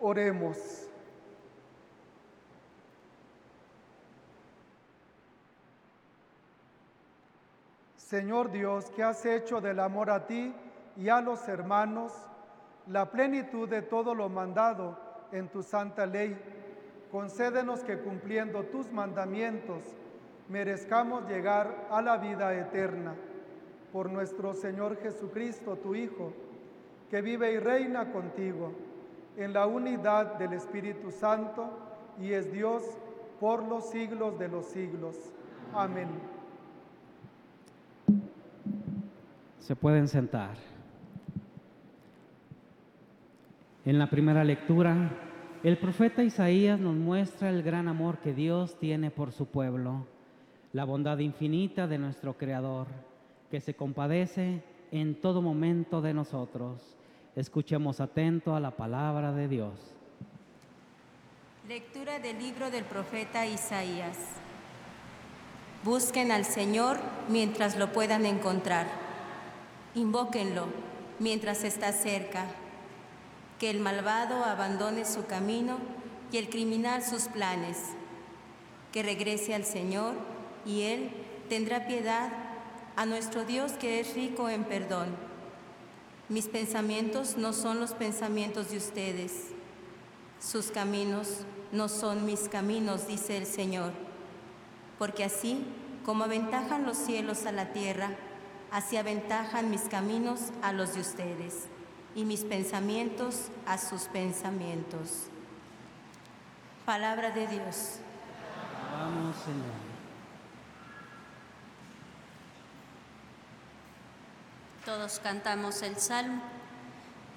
Oremos. Señor Dios, que has hecho del amor a ti y a los hermanos la plenitud de todo lo mandado en tu santa ley, concédenos que cumpliendo tus mandamientos merezcamos llegar a la vida eterna. Por nuestro Señor Jesucristo, tu Hijo, que vive y reina contigo en la unidad del Espíritu Santo y es Dios por los siglos de los siglos. Amén. Se pueden sentar. En la primera lectura, el profeta Isaías nos muestra el gran amor que Dios tiene por su pueblo, la bondad infinita de nuestro Creador, que se compadece en todo momento de nosotros. Escuchemos atento a la palabra de Dios. Lectura del libro del profeta Isaías. Busquen al Señor mientras lo puedan encontrar. Invóquenlo mientras está cerca. Que el malvado abandone su camino y el criminal sus planes. Que regrese al Señor y Él tendrá piedad, a nuestro Dios que es rico en perdón. Mis pensamientos no son los pensamientos de ustedes. Sus caminos no son mis caminos, dice el Señor. Porque así como aventajan los cielos a la tierra, así aventajan mis caminos a los de ustedes, y mis pensamientos a sus pensamientos. Palabra de Dios. Vamos, Señor. Todos cantamos el salmo.